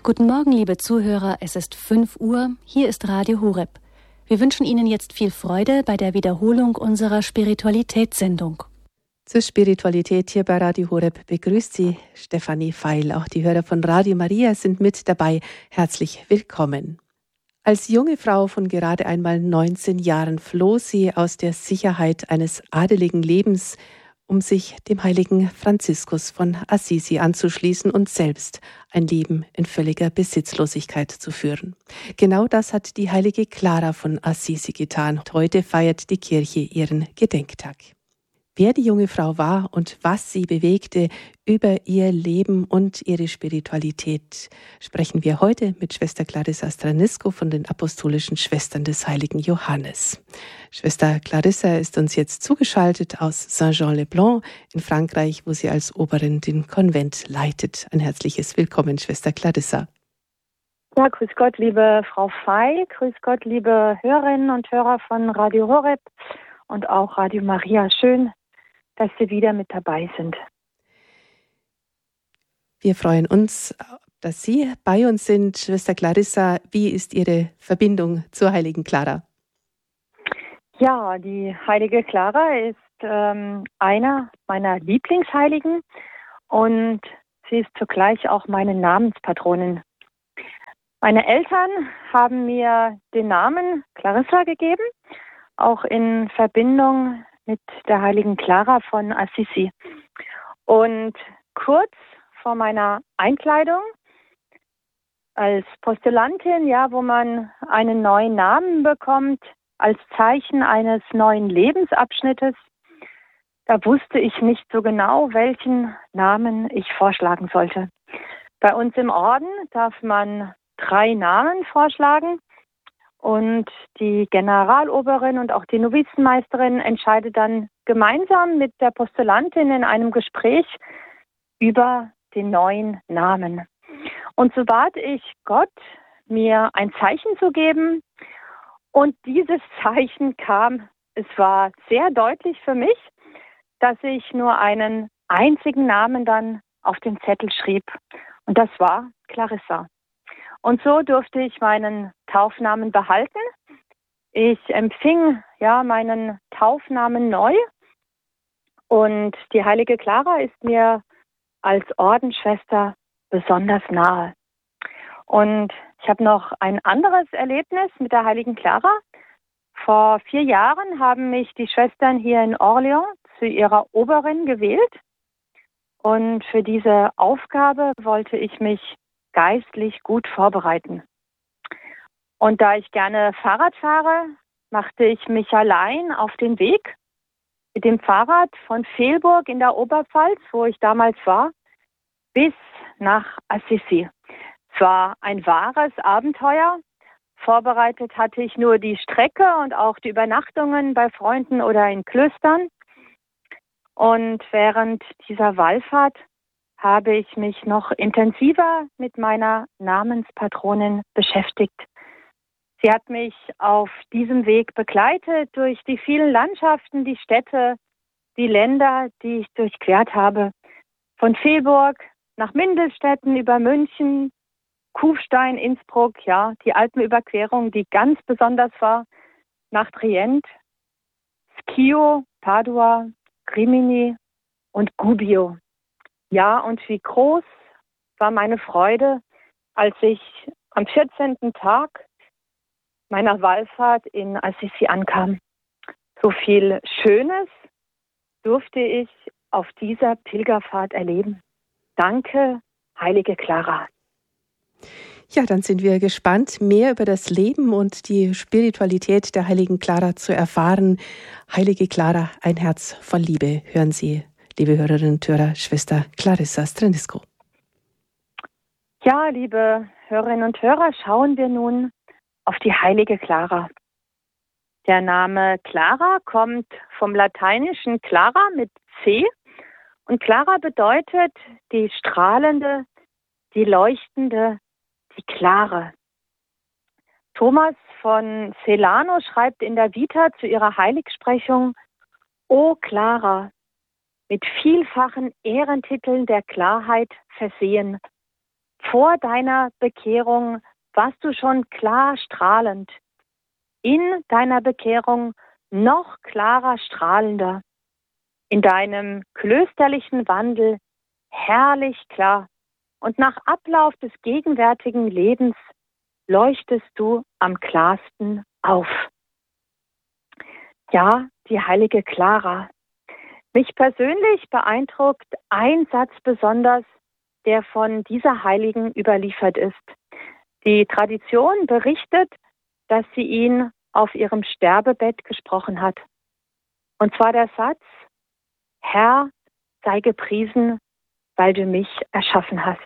Guten Morgen, liebe Zuhörer, es ist 5 Uhr, hier ist Radio Horeb. Wir wünschen Ihnen jetzt viel Freude bei der Wiederholung unserer Spiritualitätssendung. Zur Spiritualität hier bei Radio Horeb begrüßt Sie Stefanie Feil. Auch die Hörer von Radio Maria sind mit dabei. Herzlich willkommen. Als junge Frau von gerade einmal 19 Jahren floh sie aus der Sicherheit eines adeligen Lebens, um sich dem heiligen Franziskus von Assisi anzuschließen und selbst ein Leben in völliger Besitzlosigkeit zu führen. Genau das hat die heilige Clara von Assisi getan. Heute feiert die Kirche ihren Gedenktag. Wer die junge Frau war und was sie bewegte, über ihr Leben und ihre Spiritualität, sprechen wir heute mit Schwester Clarissa Stranisco von den Apostolischen Schwestern des heiligen Johannes. Schwester Clarissa ist uns jetzt zugeschaltet aus Saint-Jean-le-Blanc in Frankreich, wo sie als Oberin den Konvent leitet. Ein herzliches Willkommen, Schwester Clarissa. Ja, grüß Gott, liebe Frau Feil, grüß Gott, liebe Hörerinnen und Hörer von Radio Horeb und auch Radio Maria. Schön, dass Sie wieder mit dabei sind. Wir freuen uns, dass Sie bei uns sind. Schwester Clarissa, wie ist Ihre Verbindung zur heiligen Clara? Ja, die heilige Clara ist einer meiner Lieblingsheiligen und sie ist zugleich auch meine Namenspatronin. Meine Eltern haben mir den Namen Clarissa gegeben, auch in Verbindung mit der heiligen Clara von Assisi. Und kurz vor meiner Einkleidung als Postulantin, ja, wo man einen neuen Namen bekommt, als Zeichen eines neuen Lebensabschnittes, da wusste ich nicht so genau, welchen Namen ich vorschlagen sollte. Bei uns im Orden darf man 3 Namen vorschlagen. Und die Generaloberin und auch die Novizenmeisterin entscheidet dann gemeinsam mit der Postulantin in einem Gespräch über den neuen Namen. Und so bat ich Gott, mir ein Zeichen zu geben. Und dieses Zeichen kam, es war sehr deutlich für mich, dass ich nur einen einzigen Namen dann auf den Zettel schrieb. Und das war Clarissa. Und so durfte ich meinen Taufnamen behalten. Ich empfing ja meinen Taufnamen neu. Und die heilige Clara ist mir als Ordensschwester besonders nahe. Und ich habe noch ein anderes Erlebnis mit der heiligen Clara. Vor 4 Jahren haben mich die Schwestern hier in Orléans zu ihrer Oberin gewählt. Und für diese Aufgabe wollte ich mich geistlich gut vorbereiten. Und da ich gerne Fahrrad fahre, machte ich mich allein auf den Weg mit dem Fahrrad von Velburg in der Oberpfalz, wo ich damals war, bis nach Assisi. Es war ein wahres Abenteuer. Vorbereitet hatte ich nur die Strecke und auch die Übernachtungen bei Freunden oder in Klöstern. Und während dieser Wallfahrt habe ich mich noch intensiver mit meiner Namenspatronin beschäftigt. Sie hat mich auf diesem Weg begleitet durch die vielen Landschaften, die Städte, die Länder, die ich durchquert habe. Von Velburg nach Mindelstetten über München, Kufstein, Innsbruck, ja, die Alpenüberquerung, die ganz besonders war, nach Trient, Schio, Padua, Rimini und Gubbio. Ja, und wie groß war meine Freude, als ich am 14. Tag meiner Wallfahrt in Assisi ankam. So viel Schönes durfte ich auf dieser Pilgerfahrt erleben. Danke, heilige Clara. Ja, dann sind wir gespannt, mehr über das Leben und die Spiritualität der heiligen Clara zu erfahren. Heilige Clara, ein Herz voll Liebe. Hören Sie, liebe Hörerinnen und Hörer, Schwester Clarissa Stranisco. Ja, liebe Hörerinnen und Hörer, schauen wir nun auf die heilige Clara. Der Name Clara kommt vom lateinischen Clara mit C. Und Clara bedeutet die strahlende, die leuchtende, die klare. Thomas von Celano schreibt in der Vita zu ihrer Heiligsprechung: O Clara, mit vielfachen Ehrentiteln der Klarheit versehen, vor deiner Bekehrung warst du schon klar strahlend. In deiner Bekehrung noch klarer strahlender. In deinem klösterlichen Wandel herrlich klar. Und nach Ablauf des gegenwärtigen Lebens leuchtest du am klarsten auf. Ja, die heilige Clara. Mich persönlich beeindruckt ein Satz besonders, der von dieser Heiligen überliefert ist. Die Tradition berichtet, dass sie ihn auf ihrem Sterbebett gesprochen hat. Und zwar der Satz: Herr, sei gepriesen, weil du mich erschaffen hast.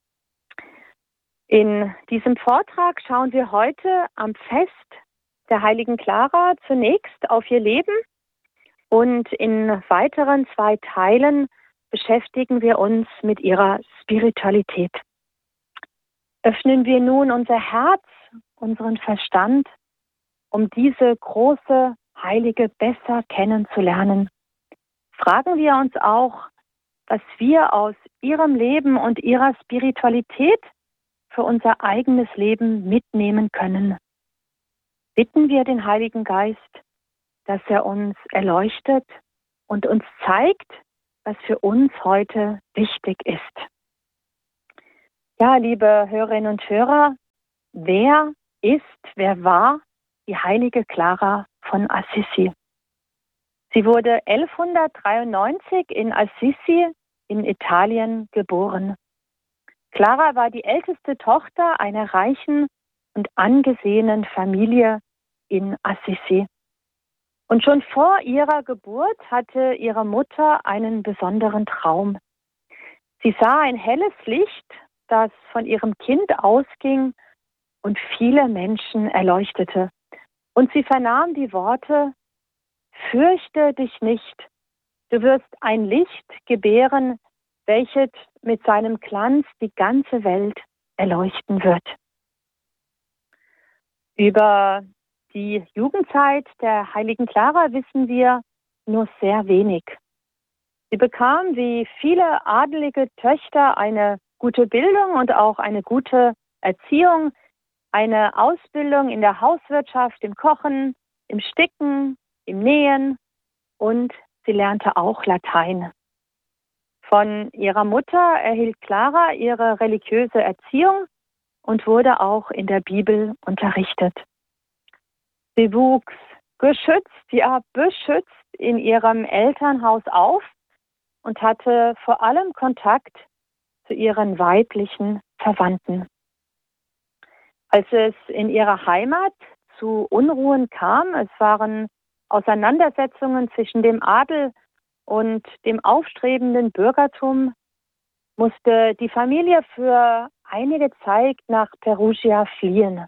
In diesem Vortrag schauen wir heute am Fest der heiligen Clara zunächst auf ihr Leben und in weiteren 2 Teilen beschäftigen wir uns mit ihrer Spiritualität. Öffnen wir nun unser Herz, unseren Verstand, um diese große Heilige besser kennenzulernen. Fragen wir uns auch, was wir aus ihrem Leben und ihrer Spiritualität für unser eigenes Leben mitnehmen können. Bitten wir den Heiligen Geist, dass er uns erleuchtet und uns zeigt, was für uns heute wichtig ist. Ja, liebe Hörerinnen und Hörer, wer war die heilige Clara von Assisi? Sie wurde 1193 in Assisi in Italien geboren. Clara war die älteste Tochter einer reichen und angesehenen Familie in Assisi. Und schon vor ihrer Geburt hatte ihre Mutter einen besonderen Traum. Sie sah ein helles Licht, das von ihrem Kind ausging und viele Menschen erleuchtete. Und sie vernahm die Worte: Fürchte dich nicht, du wirst ein Licht gebären, welches mit seinem Glanz die ganze Welt erleuchten wird. Über die Jugendzeit der heiligen Clara wissen wir nur sehr wenig. Sie bekam wie viele adelige Töchter eine gute Bildung und auch eine gute Erziehung, eine Ausbildung in der Hauswirtschaft, im Kochen, im Sticken, im Nähen, und sie lernte auch Latein. Von ihrer Mutter erhielt Clara ihre religiöse Erziehung und wurde auch in der Bibel unterrichtet. Sie wuchs beschützt in ihrem Elternhaus auf und hatte vor allem Kontakt zu ihren weiblichen Verwandten. Als es in ihrer Heimat zu Unruhen kam, es waren Auseinandersetzungen zwischen dem Adel und dem aufstrebenden Bürgertum, musste die Familie für einige Zeit nach Perugia fliehen.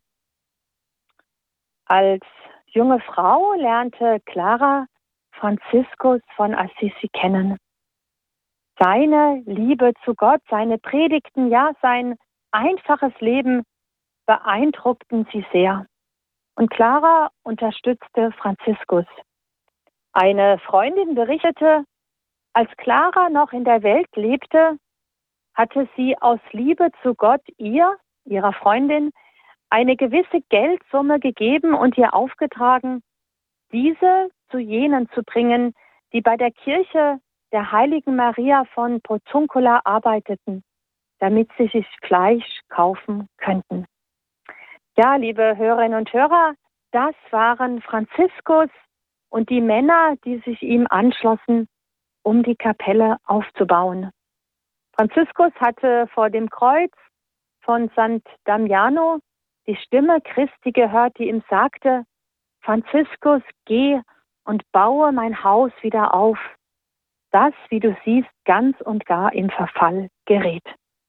Als junge Frau lernte Clara Franziskus von Assisi kennen. Seine Liebe zu Gott, seine Predigten, ja, sein einfaches Leben beeindruckten sie sehr. Und Clara unterstützte Franziskus. Eine Freundin berichtete, als Clara noch in der Welt lebte, hatte sie aus Liebe zu Gott ihrer Freundin, eine gewisse Geldsumme gegeben und ihr aufgetragen, diese zu jenen zu bringen, die bei der Kirche der heiligen Maria von Porciuncula arbeiteten, damit sie sich Fleisch kaufen könnten. Ja, liebe Hörerinnen und Hörer, das waren Franziskus und die Männer, die sich ihm anschlossen, um die Kapelle aufzubauen. Franziskus hatte vor dem Kreuz von St. Damiano die Stimme Christi gehört, die ihm sagte: Franziskus, geh und baue mein Haus wieder auf, das, wie du siehst, ganz und gar im Verfall gerät.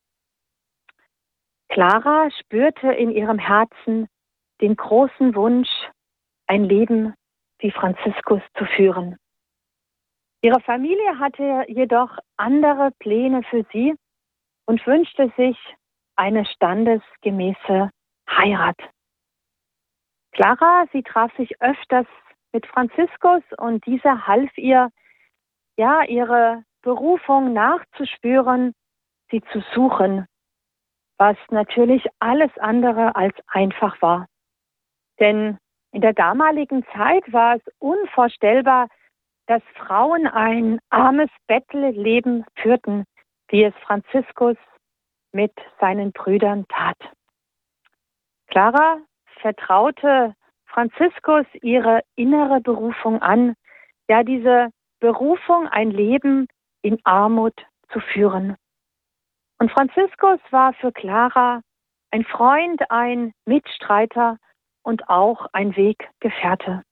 Clara spürte in ihrem Herzen den großen Wunsch, ein Leben wie Franziskus zu führen. Ihre Familie hatte jedoch andere Pläne für sie und wünschte sich eine standesgemäße Heirat. Clara, sie traf sich öfters mit Franziskus und dieser half ihr, ihre Berufung nachzuspüren, sie zu suchen, was natürlich alles andere als einfach war. Denn in der damaligen Zeit war es unvorstellbar, dass Frauen ein armes Bettleben führten, wie es Franziskus mit seinen Brüdern tat. Clara vertraute Franziskus ihre innere Berufung an, ja diese Berufung, ein Leben in Armut zu führen. Und Franziskus war für Clara ein Freund, ein Mitstreiter und auch ein Weggefährte.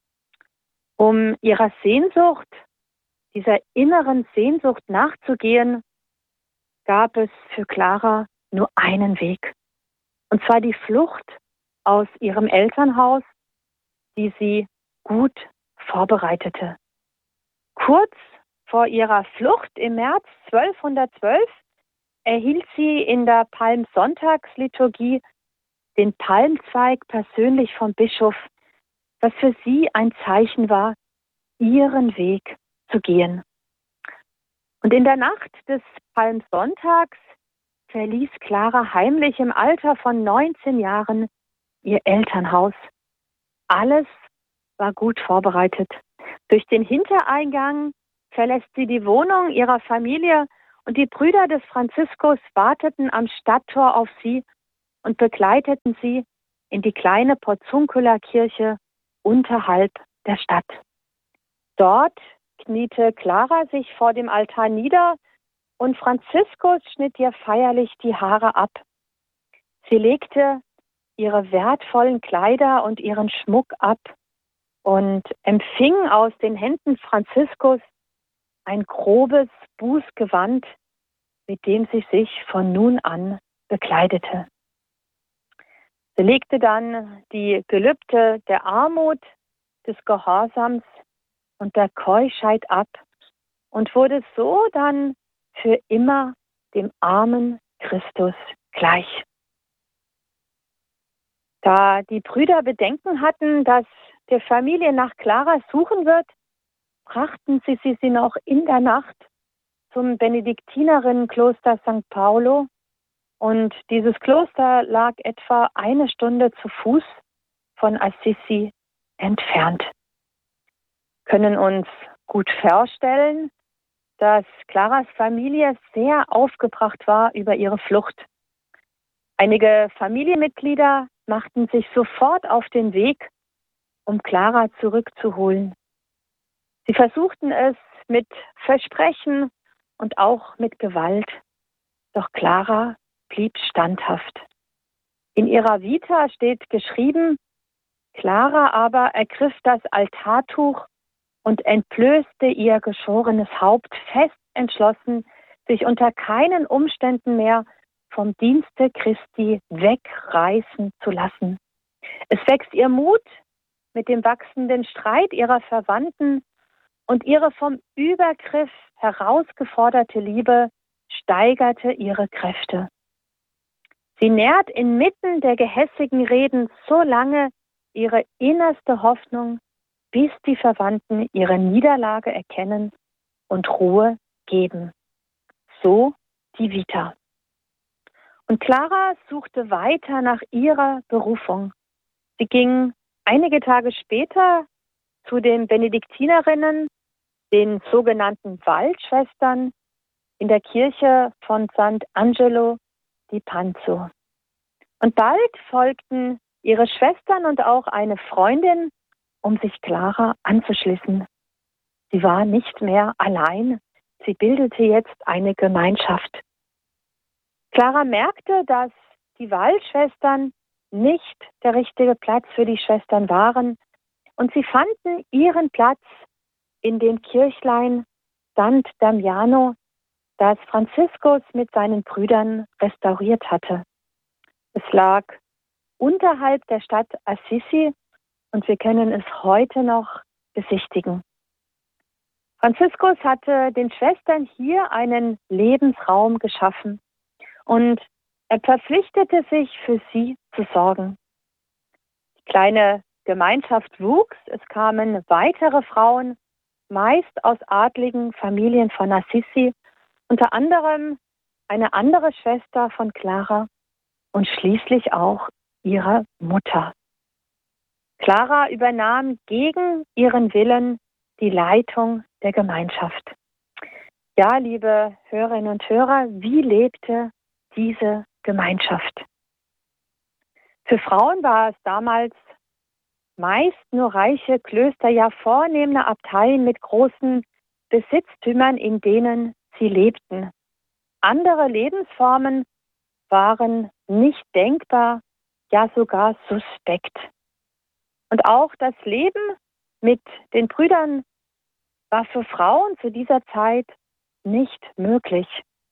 Um ihrer Sehnsucht, dieser inneren Sehnsucht nachzugehen, gab es für Clara nur einen Weg. Und zwar die Flucht aus ihrem Elternhaus, die sie gut vorbereitete. Kurz vor ihrer Flucht im März 1212 erhielt sie in der Palmsonntagsliturgie den Palmzweig persönlich vom Bischof, was für sie ein Zeichen war, ihren Weg zu gehen. Und in der Nacht des Palmsonntags verließ Clara heimlich im Alter von 19 Jahren ihr Elternhaus. Alles war gut vorbereitet. Durch den Hintereingang verlässt sie die Wohnung ihrer Familie und die Brüder des Franziskus warteten am Stadttor auf sie und begleiteten sie in die kleine Portiuncularkirche unterhalb der Stadt. Dort kniete Clara sich vor dem Altar nieder und Franziskus schnitt ihr feierlich die Haare ab. Sie legte ihre wertvollen Kleider und ihren Schmuck ab und empfing aus den Händen Franziskus ein grobes Bußgewand, mit dem sie sich von nun an bekleidete. Sie legte dann die Gelübde der Armut, des Gehorsams und der Keuschheit ab und wurde so dann für immer dem armen Christus gleich. Da die Brüder Bedenken hatten, dass die Familie nach Clara suchen wird, brachten sie noch in der Nacht zum Benediktinerinnenkloster St. Paolo. Und dieses Kloster lag etwa 1 Stunde zu Fuß von Assisi entfernt. Können uns gut vorstellen, dass Claras Familie sehr aufgebracht war über ihre Flucht. Einige Familienmitglieder machten sich sofort auf den Weg, um Clara zurückzuholen. Sie versuchten es mit Versprechen und auch mit Gewalt. Doch Clara blieb standhaft. In ihrer Vita steht geschrieben, Clara aber ergriff das Altartuch und entblößte ihr geschorenes Haupt, fest entschlossen, sich unter keinen Umständen mehr vom Dienste Christi wegreißen zu lassen. Es wächst ihr Mut mit dem wachsenden Streit ihrer Verwandten und ihre vom Übergriff herausgeforderte Liebe steigerte ihre Kräfte. Sie nährt inmitten der gehässigen Reden so lange ihre innerste Hoffnung, bis die Verwandten ihre Niederlage erkennen und Ruhe geben. So die Vita. Und Clara suchte weiter nach ihrer Berufung. Sie ging einige Tage später zu den Benediktinerinnen, den sogenannten Waldschwestern, in der Kirche von Sant'Angelo di Panzo. Und bald folgten ihre Schwestern und auch eine Freundin, um sich Clara anzuschließen. Sie war nicht mehr allein, sie bildete jetzt eine Gemeinschaft. Clara merkte, dass die Waldschwestern nicht der richtige Platz für die Schwestern waren und sie fanden ihren Platz in dem Kirchlein Sant Damiano, das Franziskus mit seinen Brüdern restauriert hatte. Es lag unterhalb der Stadt Assisi und wir können es heute noch besichtigen. Franziskus hatte den Schwestern hier einen Lebensraum geschaffen und er verpflichtete sich, für sie zu sorgen. Die kleine Gemeinschaft wuchs, es kamen weitere Frauen, meist aus adligen Familien von Assisi, unter anderem eine andere Schwester von Clara, und schließlich auch ihre Mutter. Clara übernahm gegen ihren Willen die Leitung der Gemeinschaft. Ja, liebe Hörerinnen und Hörer, wie lebte diese Gemeinschaft? Für Frauen war es damals meist nur reiche Klöster, ja vornehme Abteien mit großen Besitztümern, in denen sie lebten. Andere Lebensformen waren nicht denkbar, ja sogar suspekt. Und auch das Leben mit den Brüdern war für Frauen zu dieser Zeit nicht möglich.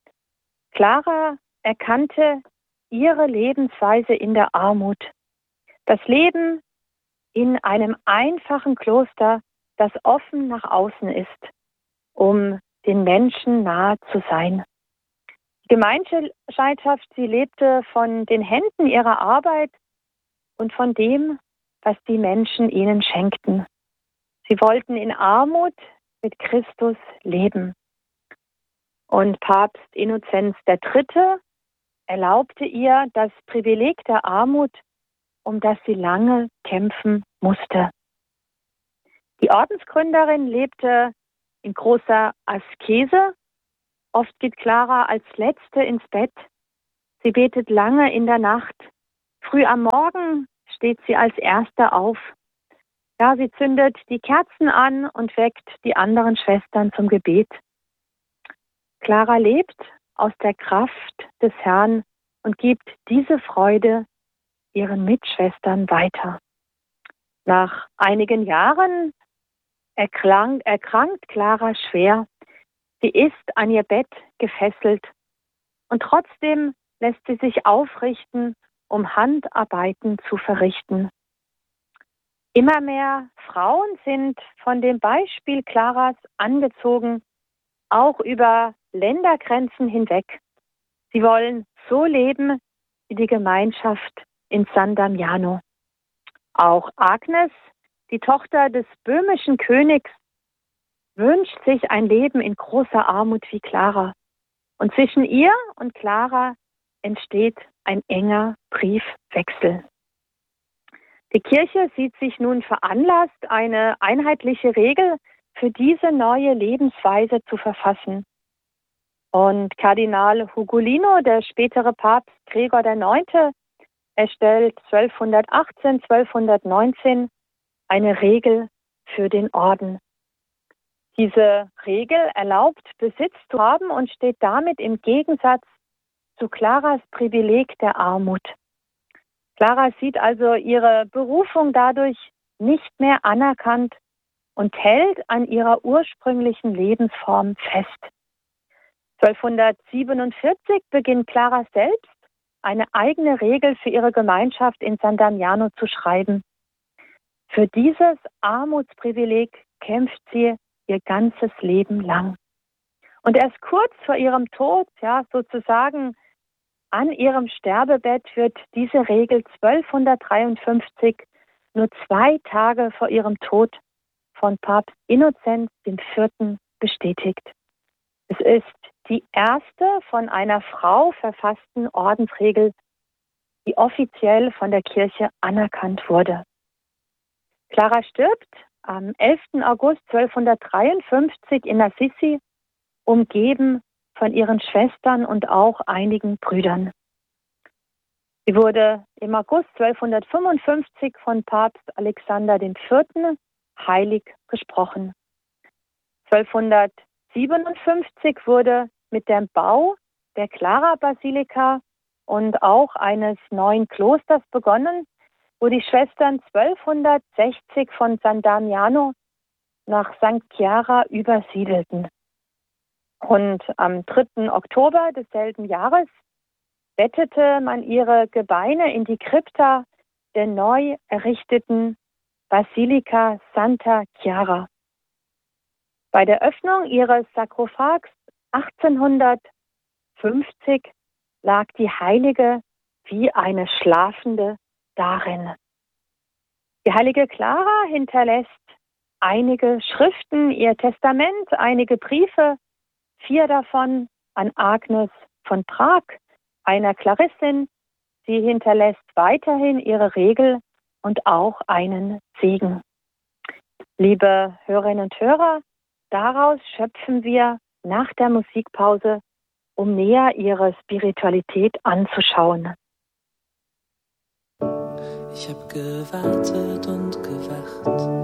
Clara erkannte ihre Lebensweise in der Armut. Das Leben in einem einfachen Kloster, das offen nach außen ist, um den Menschen nahe zu sein. Die Gemeinschaft, sie lebte von den Händen ihrer Arbeit und von dem, was die Menschen ihnen schenkten. Sie wollten in Armut mit Christus leben. Und Papst Innozenz III. Erlaubte ihr das Privileg der Armut, um das sie lange kämpfen musste. Die Ordensgründerin lebte in großer Askese. Oft geht Clara als Letzte ins Bett. Sie betet lange in der Nacht. Früh am Morgen steht sie als Erste auf. Ja, sie zündet die Kerzen an und weckt die anderen Schwestern zum Gebet. Clara lebt aus der Kraft des Herrn und gibt diese Freude ihren Mitschwestern weiter. Nach einigen Jahren erkrankt Clara schwer. Sie ist an ihr Bett gefesselt und trotzdem lässt sie sich aufrichten, um Handarbeiten zu verrichten. Immer mehr Frauen sind von dem Beispiel Claras angezogen, auch über Ländergrenzen hinweg. Sie wollen so leben wie die Gemeinschaft in San Damiano. Auch Agnes, die Tochter des böhmischen Königs, wünscht sich ein Leben in großer Armut wie Clara. Und zwischen ihr und Clara entsteht ein enger Briefwechsel. Die Kirche sieht sich nun veranlasst, eine einheitliche Regel für diese neue Lebensweise zu verfassen. Und Kardinal Ugolino, der spätere Papst Gregor IX., erstellt 1218, 1219 eine Regel für den Orden. Diese Regel erlaubt, Besitz zu haben und steht damit im Gegensatz zu Claras Privileg der Armut. Clara sieht also ihre Berufung dadurch nicht mehr anerkannt und hält an ihrer ursprünglichen Lebensform fest. 1247 beginnt Clara selbst, eine eigene Regel für ihre Gemeinschaft in San Damiano zu schreiben. Für dieses Armutsprivileg kämpft sie ihr ganzes Leben lang. Und erst kurz vor ihrem Tod, ja sozusagen an ihrem Sterbebett, wird diese Regel 1253, nur 2 Tage vor ihrem Tod, von Papst Innozenz IV. Bestätigt. Es ist die erste von einer Frau verfassten Ordensregel, die offiziell von der Kirche anerkannt wurde. Clara stirbt am 11. August 1253 in Assisi, umgeben von ihren Schwestern und auch einigen Brüdern. Sie wurde im August 1255 von Papst Alexander IV. Heilig gesprochen. 1257 wurde mit dem Bau der Clara-Basilika und auch eines neuen Klosters begonnen, wo die Schwestern 1260 von San Damiano nach St. Chiara übersiedelten. Und am 3. Oktober desselben Jahres bettete man ihre Gebeine in die Krypta der neu errichteten Basilika Santa Chiara. Bei der Öffnung ihres Sarkophags 1850 lag die Heilige wie eine Schlafende darin. Die heilige Clara hinterlässt einige Schriften, ihr Testament, einige Briefe, 4 davon an Agnes von Prag, einer Klarissin, sie hinterlässt weiterhin ihre Regel und auch einen Segen. Liebe Hörerinnen und Hörer, daraus schöpfen wir nach der Musikpause, um näher ihre Spiritualität anzuschauen. Ich hab gewartet und gewacht.